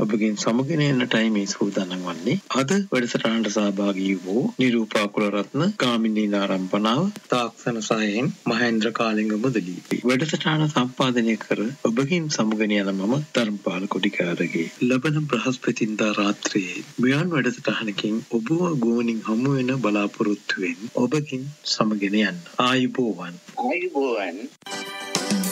ඔබගෙන් සමගෙන යන්නටයි මේ සූදානම් වන්නේ. අද වැඩසටහනට සහභාගී වූ නිරූපා කුලරත්න, ගාමිණී නාරම්පනාව, තාක්ෂණ සායෙන් මහේන්ද්‍ර කාලිංග මුදලි. වැඩසටහන සම්පාදනය කර ඔබගෙන් සමගෙන යන මම ධර්මපාල කොටිකාරගේ. ලබන බ්‍රහස්පතින්දා රාත්‍රියේ මෙවන් වැඩසටහනකින් ඔබව ගෝනින් හමු වෙන බලාපොරොත්තුවෙන් ඔබගෙන් සමගෙන යන්න. ආයුබෝවන්.